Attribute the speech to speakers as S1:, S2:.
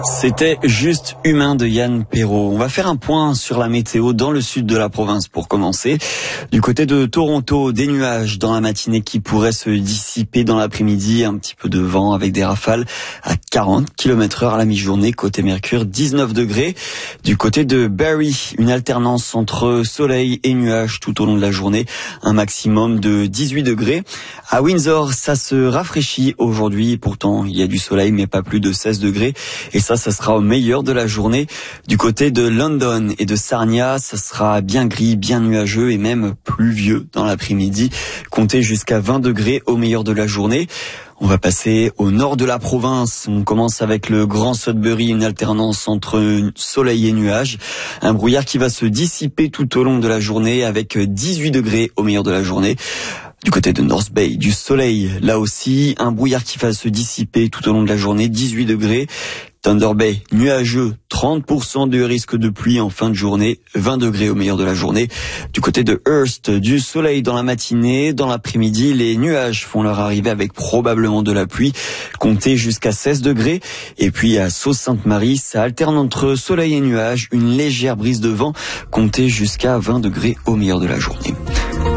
S1: C'était Juste Humain de Yann Perrault. On va faire un point sur la météo dans le sud de la province pour commencer. Du côté de Toronto, des nuages dans la matinée qui pourraient se dissiper dans l'après-midi. Un petit peu de vent avec des rafales à 40 km/h à la mi-journée. Côté Mercure, 19 degrés. Du côté de Barrie, une alternance entre soleil et nuages tout au long de la journée. Un maximum de 18 degrés. À Windsor, ça se rafraîchit aujourd'hui. Pourtant, il y a du soleil, mais pas plus de 16 degrés. Et ça sera au meilleur de la journée. Du côté de London et de Sarnia, ça sera bien gris, bien nuageux et même pluvieux dans l'après-midi. Comptez jusqu'à 20 degrés au meilleur de la journée. On va passer au nord de la province. On commence avec le Grand Sudbury, une alternance entre soleil et nuages. Un brouillard qui va se dissiper tout au long de la journée avec 18 degrés au meilleur de la journée. Du côté de North Bay, du soleil, là aussi, un brouillard qui va se dissiper tout au long de la journée, 18 degrés. Thunder Bay, nuageux, 30% de risque de pluie en fin de journée, 20 degrés au meilleur de la journée. Du côté de Hearst, du soleil dans la matinée, dans l'après-midi, les nuages font leur arrivée avec probablement de la pluie. Comptez jusqu'à 16 degrés. Et puis à Sault-Sainte-Marie, ça alterne entre soleil et nuages, une légère brise de vent. Comptez jusqu'à 20 degrés au meilleur de la journée.